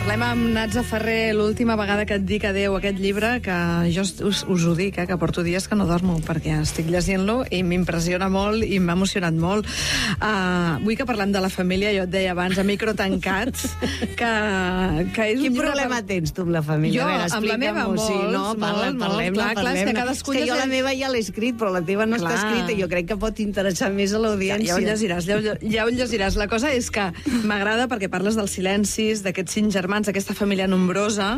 Parlem amb Natza Ferrer, l'última vegada que et dic adeu a aquest llibre, que jo us ho dic, que porto dies que no dormo, perquè estic llegint-lo i m'impressiona molt i m'ha emocionat molt. Vull que parlem de la família, jo et deia abans, a micro tancats, que és un Quin llibre... problema tens tu amb la família? Jo, amb la meva, parlem. Clar, és que cadascú... És que jo la meva ja l'he escrit, però la teva no està escrita, i jo crec que pot interessar més a l'audiència. Ja ho llegiràs. La cosa és que m'agrada perquè parles dels silencis, d'aquests 5 germans, d'aquesta família nombrosa,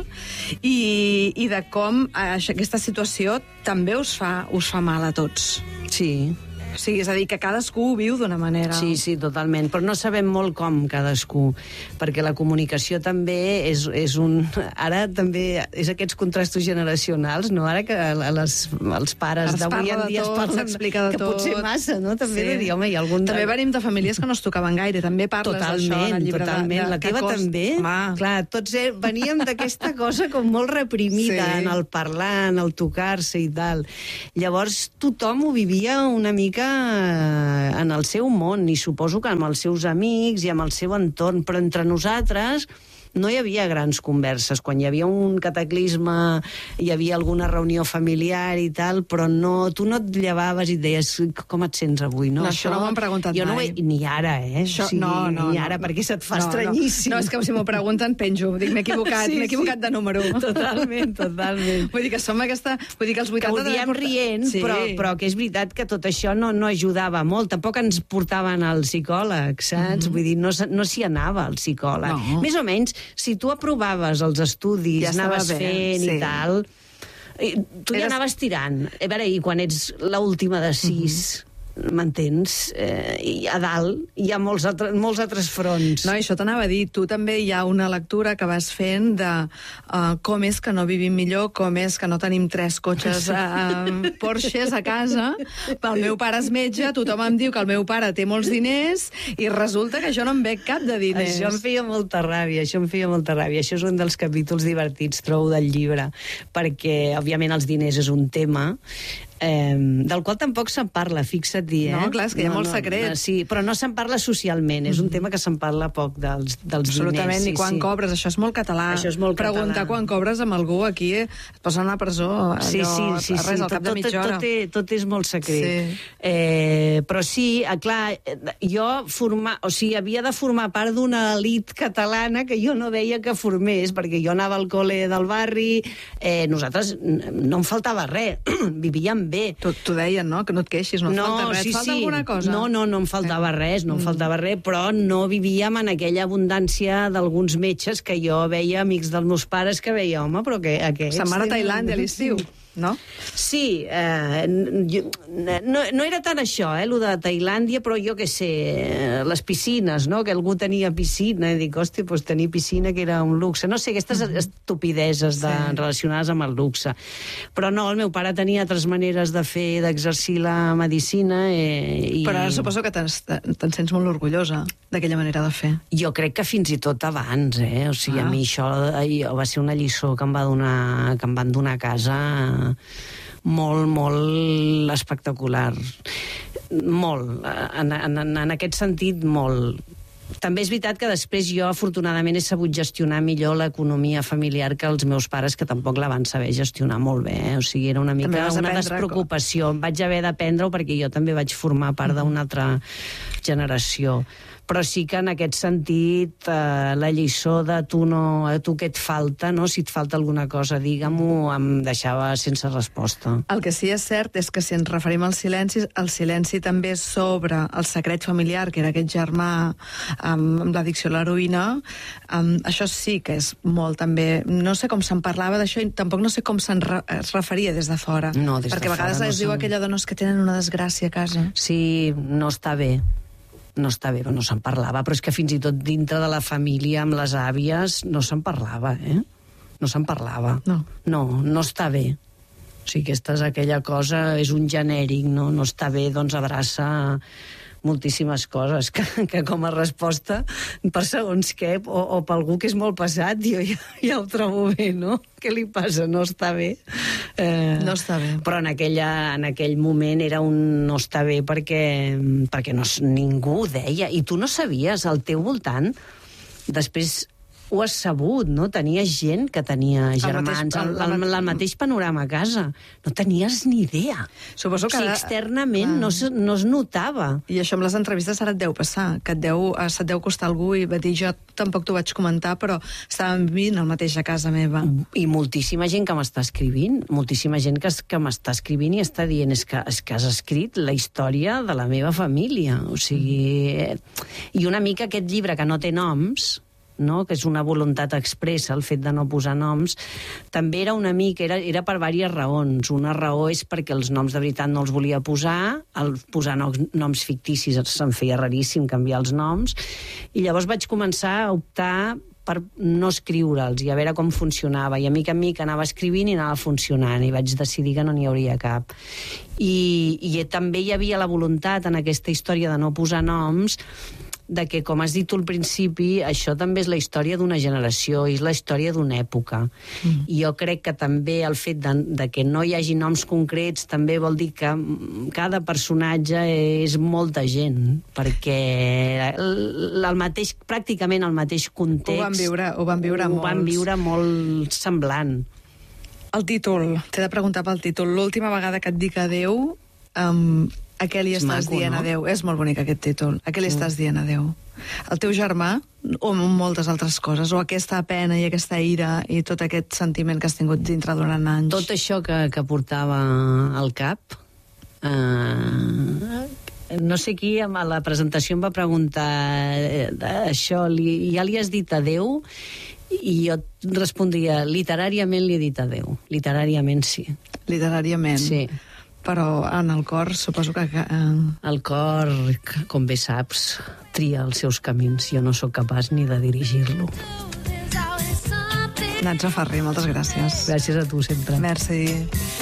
i de com aquesta situació també us fa mal a tots. Sí. O sigui, és a dir, que cadascú ho viu d'una manera. Sí, totalment. Però no sabem molt com cadascú, perquè la comunicació també és un... Ara també és aquests contrastos generacionals, no? Ara que els pares d'avui en dia es parlen que potser massa, no? També de dir, home, hi ha algun... També venim de famílies que no es tocaven gaire, també parles d'això en el llibre. Totalment, la teva també. Clar, tots veníem d'aquesta cosa com molt reprimida en el parlar, en el tocar-se i tal. Llavors, tothom ho vivia una mica en el seu món, i suposo que amb els seus amics i amb el seu entorn, però entre nosaltres no hi havia grans converses. Quan hi havia un cataclisme, hi havia alguna reunió familiar i tal, però no, tu no et llevaves i et deies com et sents avui, no? No, això no m'ho han preguntat mai. Jo no ni ara, Això, ni ara, perquè se't fa estranyíssim. No, és que si m'ho pregunten, penjo. Dic, m'he equivocat de número. Totalment. Vull dir que som aquesta... Vull dir que els 80... Que ho diem rient, però que és veritat que tot això no ajudava molt. Tampoc ens portaven al psicòleg, saps? Vull dir, no s'hi anava al psicòleg. Més o menys, si tu aprovaves els estudis, anaves fent i tal, tu ja anaves tirant. A veure, i quan ets l'última de 6... m'entens? I a dalt hi ha molts altres fronts. No, això t'anava a dir. Tu també hi ha una lectura que vas fent de com és que no vivim millor, com és que no tenim 3 cotxes Porsches a casa. El meu pare és metge, tothom em diu que el meu pare té molts diners i resulta que jo no em veig cap de diners. Això em feia molta ràbia. Això és un dels capítols divertits, trobo, del llibre, perquè, òbviament, els diners és un tema del qual tampoc se'n parla, fixa't-hi, No, clar, és que hi ha molts secrets. Sí, però no se'n parla socialment, és un tema que se'n parla poc dels diners. Absolutament, i quan cobres, això és molt català. Això és molt català. Preguntar quan cobres amb algú aquí, et posen a la presó, al cap de mitja hora. Tot és molt secret. Però sí, clar, jo havia de formar part d'una elit catalana que jo no veia que formés, perquè jo anava al col·le del barri, nosaltres no em faltava res, vivíem bé. T'ho deien, no? Que no et queixis, no et falta res. Et falta alguna cosa? No em faltava res, però no vivíem en aquella abundància d'alguns metges que jo veia, amics dels meus pares, que veia, home, però que aquests... Se'n van a Tailàndia a l'estiu, no? Sí, no era tant això, lo de Tailàndia, però jo què sé, les piscines, no? Que algú tenia piscina, i dic, hòstia, doncs tenir piscina que era un luxe. No sé, aquestes estupideses relacionades amb el luxe. Però no, el meu pare tenia altres maneres de fer, d'exercir la medicina Però ara suposo que te'n sents molt orgullosa d'aquella manera de fer. Jo crec que fins i tot abans, O sigui, a mi això va ser una lliçó que em van donar a casa molt, molt espectacular. Molt. En aquest sentit, molt. També és veritat que després jo, afortunadament, he sabut gestionar millor l'economia familiar que els meus pares, que tampoc la van saber gestionar molt bé. O sigui, era una mica una despreocupació. Em vaig haver d'aprendre-ho perquè jo també vaig formar part d'una altra generació. Però sí que en aquest sentit la lliçó de a tu què et falta, no? Si et falta alguna cosa, digue-m'ho, em deixava sense resposta. El que sí és cert és que si ens referim als silencis, el silenci també sobre el secret familiar, que era aquest germà amb l'addicció a l'heroïna, això sí que és molt també... No sé com se'n parlava d'això i tampoc no sé com es referia des de fora. No, des de fora. Perquè a vegades es diu aquella dona que tenen una desgràcia a casa. Sí, no està bé. No està bé, no se'n parlava, però és que fins i tot dintre de la família, amb les àvies, no se'n parlava, No se'n parlava. No està bé. O sigui, aquesta és aquella cosa, és un genèric, no està bé, doncs abraça moltíssimes coses que com a resposta per segons què, o per algú que és molt passat, jo ja ho trobo bé, no? Què li passa? No està bé? No està bé. Però en aquell moment era un no està bé perquè ningú ho deia. I tu no sabies, al teu voltant, després ho has sabut, no? Tenies gent que tenia germans, el mateix panorama a casa. No tenies ni idea. Suposo que externament no es notava. I això amb les entrevistes ara et deu passar, que se't deu costar algú i va dir, jo tampoc t'ho vaig comentar, però estàvem vivint el mateix a casa meva. I moltíssima gent que m'està escrivint, moltíssima gent que m'està escrivint i està dient és que has escrit la història de la meva família. O sigui... I una mica aquest llibre que no té noms, no? Que és una voluntat expressa, el fet de no posar noms, també era una mica, era per diverses raons. Una raó és perquè els noms de veritat no els volia posar, posar noms ficticis se'm feia raríssim canviar els noms, i llavors vaig començar a optar per no escriure'ls i a veure com funcionava. I a mica en mica anava escrivint i anava funcionant, i vaig decidir que no n'hi hauria cap. I també hi havia la voluntat en aquesta història de no posar noms de que, com has dit tu al principi, això també és la història d'una generació, és la història d'una època. I jo crec que també el fet de que no hi hagi noms concrets també vol dir que cada personatge és molta gent, perquè pràcticament el mateix context ho van viure molt semblant. El títol, t'he de preguntar pel títol. L'última vegada que et dic adeu, a què li estàs dient adeu? És molt bonic aquest títol. A què li estàs dient adeu? El teu germà o moltes altres coses? O aquesta pena i aquesta ira i tot aquest sentiment que has tingut dintre durant anys? Tot això que portava al cap. No sé qui a la presentació em va preguntar això, ja li has dit adeu? I jo respondria, literàriament li he dit adeu. Literàriament sí. Literàriament? Sí. Però en el cor, suposo que... El cor, com bé saps, tria els seus camins. Jo no sóc capaç ni de dirigir-lo. Natza Farré, moltes gràcies. Gràcies a tu, sempre. Merci.